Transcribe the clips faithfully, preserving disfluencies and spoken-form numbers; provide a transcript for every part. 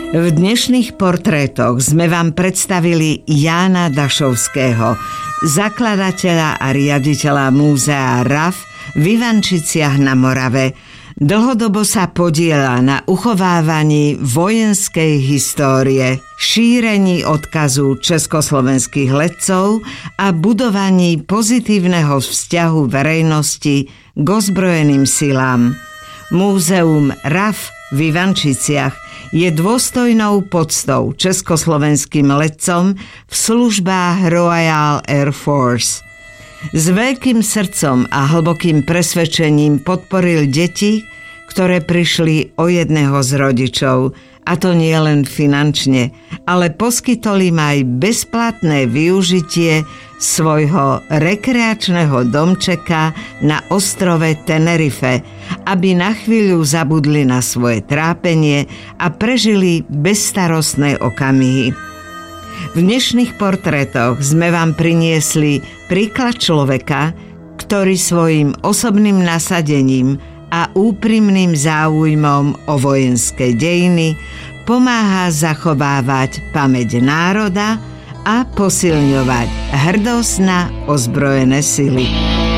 V dnešných portrétoch sme vám predstavili Jána Dašovského, zakladateľa a riaditeľa múzea er á ef v Ivančiciach na Morave. Dlhodobo sa podieľa na uchovávaní vojenskej histórie, šírení odkazu československých letcov a budovaní pozitívneho vzťahu verejnosti k ozbrojeným silám. Múzeum er á ef v Ivančiciach je dôstojnou poctou československým letcom v službách Royal Air Force. S veľkým srdcom a hlbokým presvedčením podporil deti, ktoré prišli o jedného z rodičov, a to nie len finančne, ale poskytol im aj bezplatné využitie svojho rekreačného domčeka na ostrove Tenerife, aby na chvíľu zabudli na svoje trápenie a prežili bezstarostné okamihy. V dnešných portrétoch sme vám priniesli príklad človeka, ktorý svojim osobným nasadením a úprimným záujmom o vojenské dejiny pomáha zachovávať pamäť národa a posilňovať hrdosť na ozbrojené sily.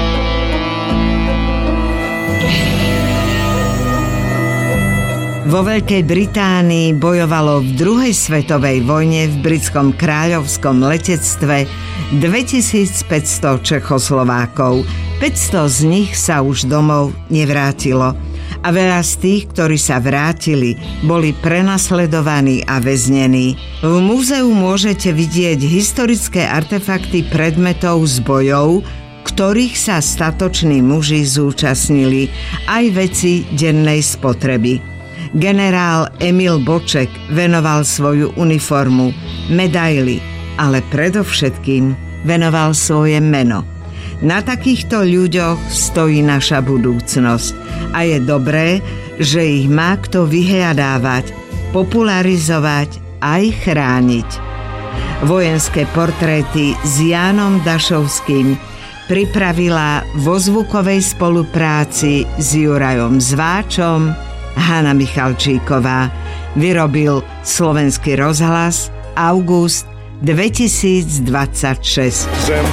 Vo Veľkej Británii bojovalo v druhej svetovej vojne v britskom kráľovskom letectve dvetisícpäťsto Čechoslovákov. päťsto z nich sa už domov nevrátilo a veľa z tých, ktorí sa vrátili, boli prenasledovaní a väznení. V múzeu môžete vidieť historické artefakty predmetov z bojov, ktorých sa statoční muži zúčastnili, aj veci dennej spotreby. Generál Emil Boček venoval svoju uniformu, medaily, ale predovšetkým venoval svoje meno. Na takýchto ľuďoch stojí naša budúcnosť a je dobré, že ich má kto vyhľadávať, popularizovať aj chrániť. Vojenské portréty s Jánom Dašovským pripravila vo zvukovej spolupráci s Jurajom Zváčom Hana Michalčíková. Vyrobil Slovenský rozhlas august dvetisícdvadsaťšesť.